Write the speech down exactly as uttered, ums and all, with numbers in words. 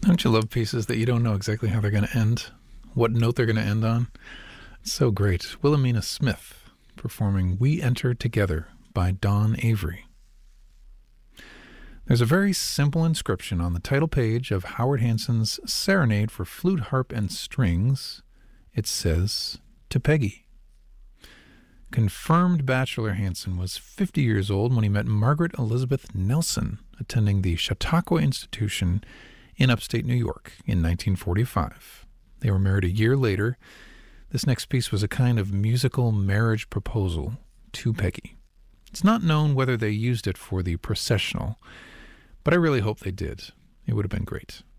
Don't you love pieces that you don't know exactly how they're going to end? What note they're going to end on? It's so great. Wilhelmina Smith performing We Enter Together by Don Avery. There's a very simple inscription on the title page of Howard Hanson's Serenade for Flute, Harp, and Strings. It says, "To Peggy." Confirmed bachelor Hanson was fifty years old when he met Margaret Elizabeth Nelson attending the Chautauqua Institution in upstate New York in nineteen forty-five. They were married a year later. This next piece was a kind of musical marriage proposal to Peggy. It's not known whether they used it for the processional, but I really hope they did. It would have been great.